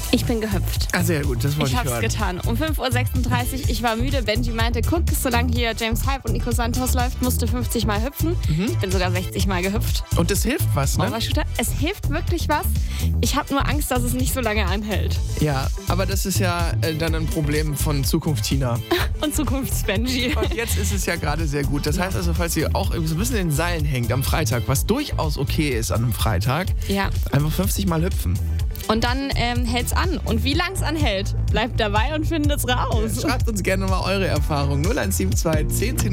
Ich bin gehüpft. Ah, sehr gut, das wollte Ich ich hab's hören. getan. Um 5.36 Uhr, ich war müde. Benji meinte, guck, solange hier James Hype und Nico Santos läuft, musst du 50 Mal hüpfen. Ich bin sogar 60 Mal gehüpft. Und das hilft was, ne? Overshooter. Es hilft wirklich was. Ich habe nur Angst, dass es nicht so lange anhält. Ja, aber das ist ja dann ein Problem von Zukunft Tina. Und Zukunfts-Benji. Und jetzt ist es ja gerade sehr gut. Das heißt also, falls ihr auch so ein bisschen in den Seilen hängt am Freitag, was durchaus okay ist an einem Freitag, Ja. einfach 50 Mal hüpfen. Und dann hält's an. Und wie lang es anhält, bleibt dabei und findet's raus. Schreibt uns gerne mal eure Erfahrungen. 0172 10